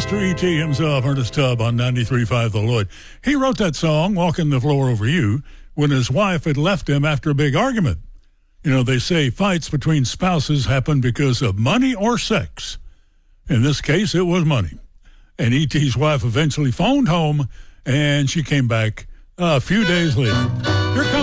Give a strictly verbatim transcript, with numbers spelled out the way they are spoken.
Mister E T himself, Ernest Tubb, on ninety-three point five The Lloyd. He wrote that song, Walking the Floor Over You, when his wife had left him after a big argument. You know, they say fights between spouses happen because of money or sex. In this case, it was money. And E T's wife eventually phoned home, and she came back a few days later. Here comes